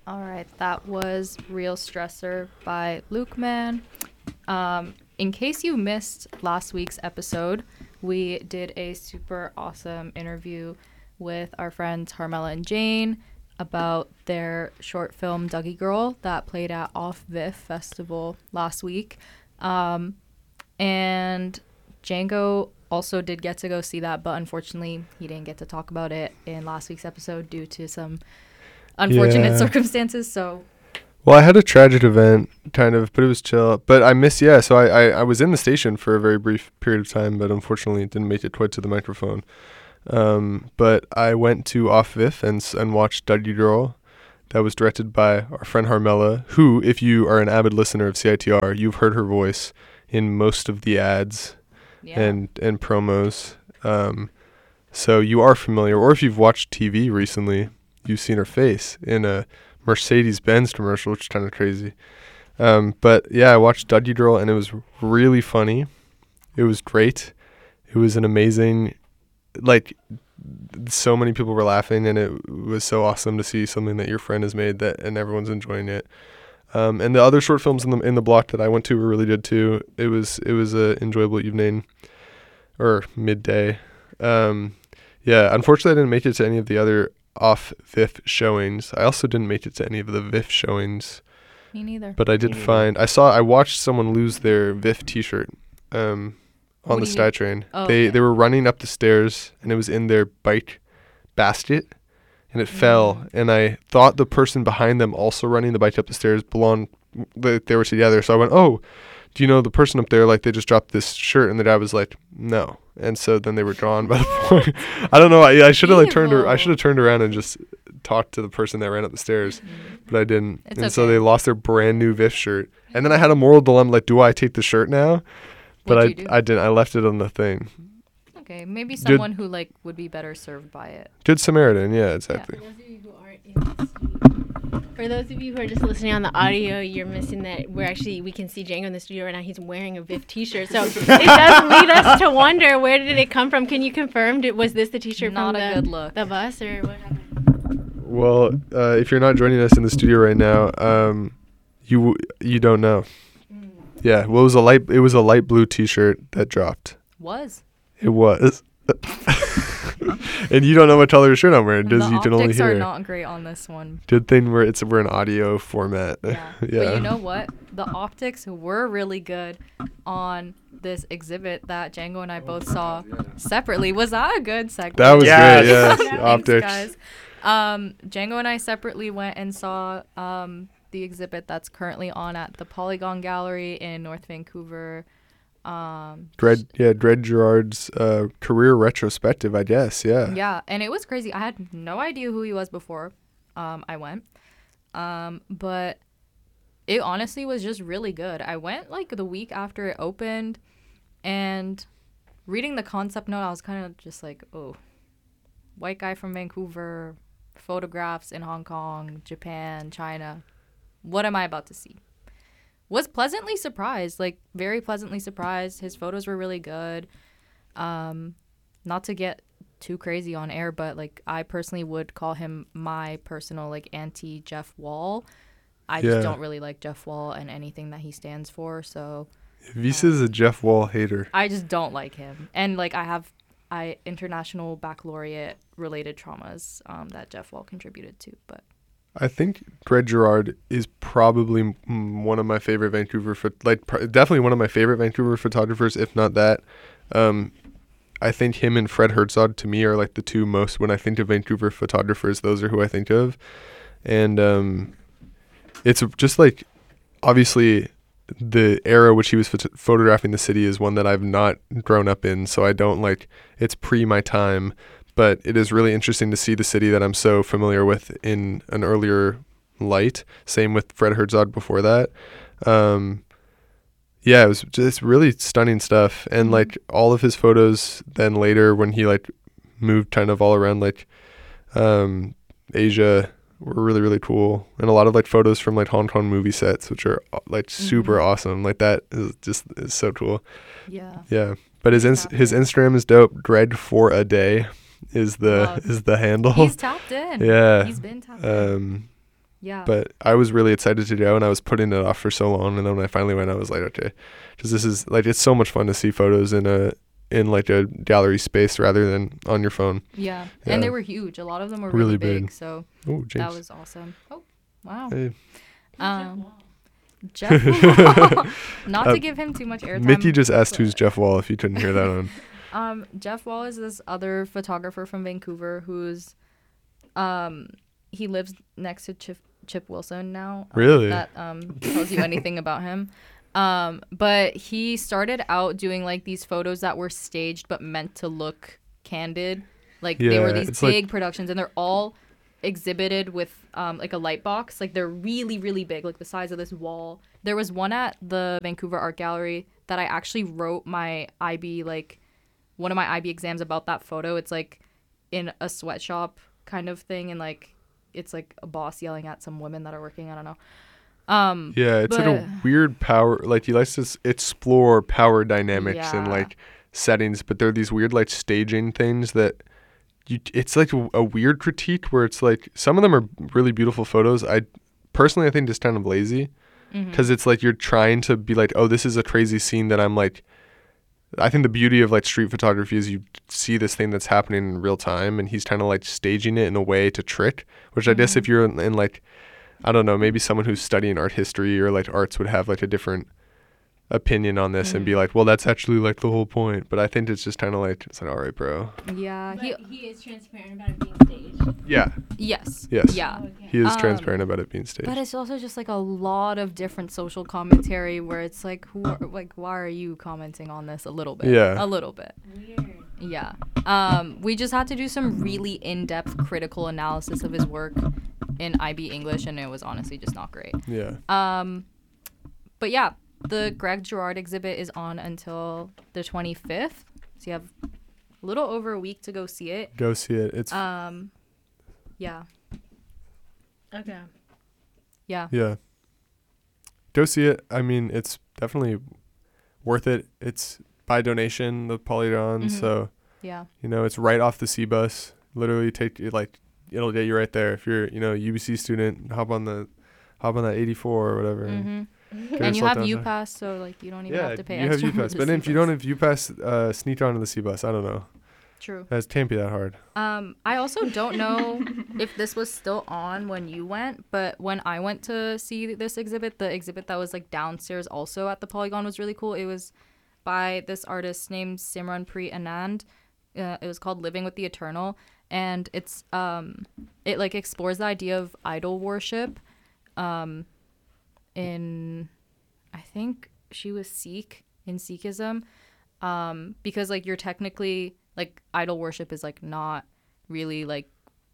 All right, that was Real Stressor by Luke Man. In case you missed last week's episode, we did a super awesome interview with our friends Harmela and Jane about their short film Dougie Girl that played at Off VIF Festival last week. And Django also did get to go see that, but unfortunately he didn't get to talk about it in last week's episode due to some unfortunate circumstances. So well, I had a tragic event kind of, but it was chill. But I miss so I was in the station for a very brief period of time, but unfortunately didn't make it quite to the microphone. But I went to Off VIF and watched Dougie Girl. That was directed by our friend Harmela, who, if you are an avid listener of CITR, you've heard her voice in most of the ads and promos. So you are familiar, or if you've watched TV recently, you've seen her face in a Mercedes-Benz commercial, which is kind of crazy. But yeah, I watched Dougie Girl, and it was really funny. It was great. It was an amazing, so many people were laughing, and it was so awesome to see something that your friend has made and everyone's enjoying it. And the other short films in the block that I went to were really good too. It was a enjoyable evening or midday. Unfortunately I didn't make it to any of the other Off VIF showings. I also didn't make it to any of the VIF showings. Me neither. But I did I watched someone lose their VIF t-shirt on the SkyTrain. They were running up the stairs, and it was in their bike basket, and it fell, and I thought the person behind them also running the bike up the stairs they were together. So I went, "Oh, do you know the person up there, like they just dropped this shirt?" And the guy was like, "No." And so then they were drawn by the point. I don't know. I should have turned around and just talked to the person that ran up the stairs, but I didn't. So they lost their brand new VIF shirt. And then I had a moral dilemma, like, do I take the shirt now? But I didn't. I left it on the thing. Okay, maybe someone who would be better served by it. Good Samaritan, yeah, exactly. For those of you who are just listening on the audio, you're missing that we can see Django in the studio right now. He's wearing a VIF t-shirt. So it does lead us to wonder, where did it come from? Can you confirm? Was this the t-shirt from good look. The bus, or what happened? Well, if you're not joining us in the studio right now, you don't know. Yeah, well, it was a light blue t-shirt that dropped. It was. And you don't know what color your shirt I'm wearing, because you can only hear. The optics are not great on this one. Good thing we're an audio format. Yeah. But you know what? The optics were really good on this exhibit that Django and I both saw separately. Was that a good segment? That was great, yeah. Thanks, Optics. Guys. Django and I separately went and saw the exhibit that's currently on at the Polygon Gallery in North Vancouver. Dred Gerard's career retrospective, I guess. Yeah, and it was crazy. I had no idea who he was before I went, but it honestly was just really good. I went the week after it opened, and reading the concept note, I was kind of just like, oh, white guy from Vancouver, photographs in Hong Kong, Japan, China. What am I about to see? Was pleasantly surprised, very pleasantly surprised. His photos were really good. Not to get too crazy on air, but I personally would call him my personal anti-Jeff Wall. I just don't really like Jeff Wall and anything that he stands for. So Visa's a Jeff Wall hater. I just don't like him, and I have international baccalaureate related traumas that Jeff Wall contributed to, but. I think Dred Gerard is probably one of my favorite definitely one of my favorite Vancouver photographers, if not that. I think him and Fred Herzog to me are the two most, when I think of Vancouver photographers, those are who I think of. And it's just obviously the era which he was photographing the city is one that I've not grown up in, so I don't it's pre my time. But it is really interesting to see the city that I'm so familiar with in an earlier light. Same with Fred Herzog before that. It was just really stunning stuff. And all of his photos then later when he moved kind of all around Asia were really, really cool. And a lot of photos from Hong Kong movie sets, which are super awesome. That is so cool. Yeah. Yeah. But his Instagram is dope. Dred for a day is the handle. He's tapped in. Yeah. He's been tapped in. Yeah. But I was really excited to go, and I was putting it off for so long. And then when I finally went, I was like, okay, because this is like, it's so much fun to see photos in like a gallery space rather than on your phone. Yeah. Yeah. And they were huge. A lot of them were really big. So Oh, James. that was awesome. Oh, wow. Hey. Jeff Wall. Not to give him too much airtime. Mickey just asked but- who's Jeff Wall, if you couldn't hear that on. Jeff Wall is this other photographer from Vancouver who's, he lives next to Chip Wilson now. Really? That tells you anything about him. But he started out doing like these photos that were staged but meant to look candid. Like they were Yeah, these it's big like- productions, and they're all exhibited with like a light box. Like they're really, really big, like the size of this wall. There was one at the Vancouver Art Gallery that I actually wrote my IB, like one of my IB exams about that photo. It's like in a sweatshop kind of thing, and like it's like a boss yelling at some women that are working. I don't know. Yeah, it's like a but- weird power. Like he likes to explore power dynamics and Yeah. like settings, but there are these weird like staging things that it's like a weird critique where it's like some of them are really beautiful photos. I personally, I think just kind of lazy because it's like you're trying to be like, oh, this is a crazy scene that I'm like. I think the beauty of like street photography is you see this thing that's happening in real time, and he's kind of like staging it in a way to trick. Which I guess if you're in like, I don't know, maybe someone who's studying art history or like arts would have like a different opinion on this and be like, well, that's actually like the whole point. But I think it's just kind of like, it's like, all right, bro. Yeah. He is transparent about it being staged. Yeah. Yes. Yes. Yeah. Oh, okay. He is transparent about it being staged. But it's also just like a lot of different social commentary where it's like, why are you commenting on this a little bit? Yeah. A little bit. Weird. Yeah. We just had to do some really in-depth critical analysis of his work in IB English, and it was honestly just not great. Yeah. But yeah, the Greg Girard exhibit is on until the 25th. So you have a little over a week to go see it. Go see it. It's Yeah. Okay. Yeah. yeah. Go see it. I mean, it's definitely worth it. It's by donation, the Polygon, so Yeah. you know, it's right off the C bus. Literally take it, like it'll get you right there. If you're, you know, a UBC student, hop on that 84 or whatever. Mm-hmm. Get And you yourself have down there. UPass, so like you don't even Yeah, have to pay you have extra. for UPass. the But then if you C-bus. don't have UPass, sneak onto the C bus. I don't know. True. That can't be that hard. I also don't know if this was still on when you went, but when I went to see this exhibit, the exhibit that was like downstairs also at the Polygon was really cool. It was by this artist named Simranpreet Anand. It was called Living with the Eternal, and it's it like explores the idea of idol worship in, I think she was Sikh, in Sikhism, because like you're technically like idol worship is like not really like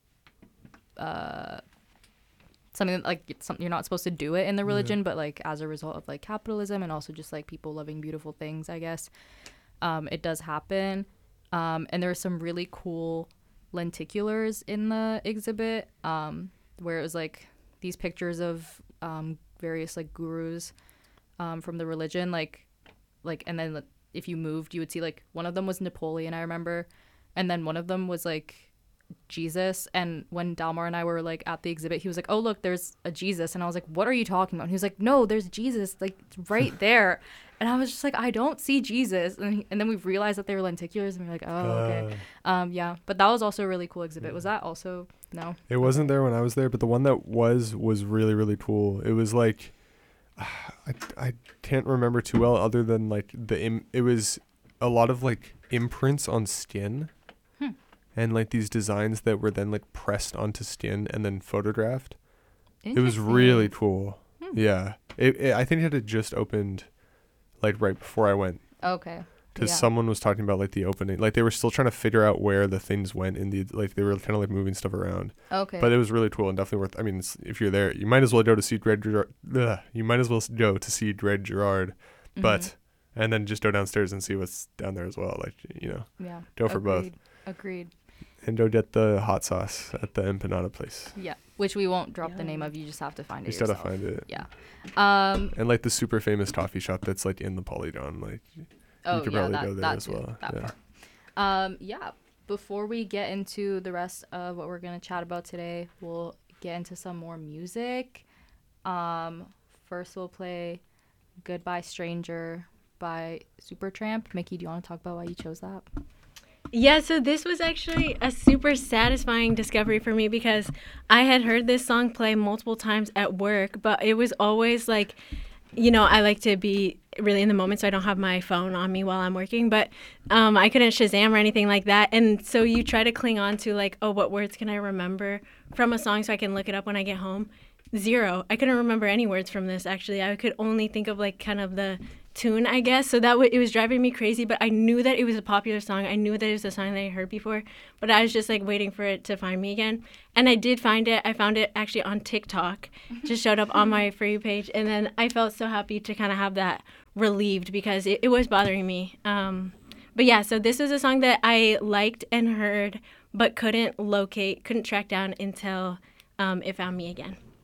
something like it's something you're not supposed to do it in the religion, but like as a result of like capitalism and also just like people loving beautiful things, I guess it does happen. And there are some really cool lenticulars in the exhibit where it was like these pictures of various like gurus from the religion, like and then if you moved you would see like one of them was Napoleon, I remember, and then one of them was like Jesus. And when Dalmar and I were like at the exhibit, he was like, oh look, there's a Jesus, and I was like, what are you talking about? And he was like, no, there's Jesus like right there. And I was just like, I don't see Jesus. And then we realized that they were lenticulars, and we were like, oh, okay. Yeah. But that was also a really cool exhibit. Was that also? No. It wasn't there when I was there, but the one that was really, really cool. It was like, I can't remember too well other than like it was a lot of like imprints on skin and like these designs that were then like pressed onto skin and then photographed. It was really cool. Yeah. I think it had just opened like right before I went. Okay. Because Yeah. someone was talking about like the opening, like they were still trying to figure out where the things went in the, like they were kind of like moving stuff around. Okay. But it was really cool and definitely worth. I mean, if you're there, you might as well go to see Greg Girard. You might as well go to see Greg Girard, but and then just go downstairs and see what's down there as well. Like, you know, yeah. go for both. Agreed. And go get the hot sauce at the empanada place. Yeah. Which we won't drop the name of. You just have to find You it just gotta yourself. find it. Yeah. And like the super famous coffee shop that's like in the Polygon, like you could probably go there as too, well. that Yeah. part. Yeah. Before we get into the rest of what we're gonna chat about today, we'll get into some more music. First we'll play Goodbye Stranger by Supertramp. Mickey, do you want to talk about why you chose that? Yeah, so this was actually a super satisfying discovery for me because I had heard this song play multiple times at work, but it was always like, you know, I like to be really in the moment, so I don't have my phone on me while I'm working, but I couldn't Shazam or anything like that. And so you try to cling on to like, oh, what words can I remember from a song so I can look it up when I get home? Zero. I couldn't remember any words from this, actually. I could only think of like kind of the tune, I guess. So that it was driving me crazy, but I knew that it was a popular song. I knew that it was a song that I heard before, but I was just like waiting for it to find me again. And I did find it. I found it actually on TikTok. Just showed up on my For You page. And then I felt so happy to kind of have that relieved because it was bothering me. But yeah, so this was a song that I liked and heard, but couldn't track down until it found me again.